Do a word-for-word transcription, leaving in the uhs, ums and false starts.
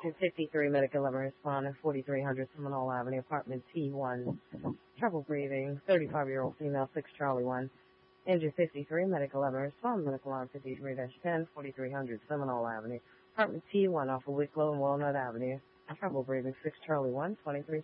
two fifty-three Medical Level Respondent, forty-three hundred Seminole Avenue, apartment T one. Trouble breathing, thirty-five-year-old female, six Charlie one. Engine fifty-three Medical Level Respondent, Medical Line fifty-three dash ten, forty-three hundred Seminole Avenue, apartment T one off of Wicklow and Walnut Avenue. Trouble breathing, six Charlie one, twenty-three